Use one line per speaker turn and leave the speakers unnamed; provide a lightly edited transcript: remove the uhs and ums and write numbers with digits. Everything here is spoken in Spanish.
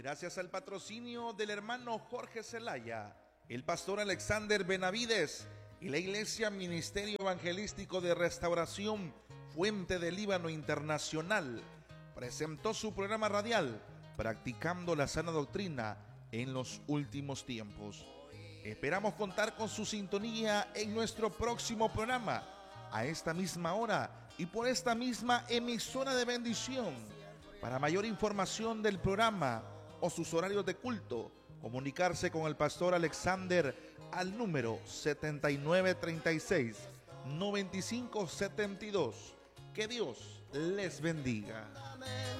Gracias al patrocinio del hermano Jorge Zelaya, el pastor Alexander Benavides y la Iglesia Ministerio Evangelístico de Restauración Fuente del Líbano Internacional, presentó su programa radial Practicando la Sana Doctrina en los Últimos Tiempos. Esperamos contar con su sintonía en nuestro próximo programa, a esta misma hora y por esta misma emisora de bendición. Para mayor información del programa o sus horarios de culto, comunicarse con el pastor Alexander al número 7936-9572. Que Dios les bendiga.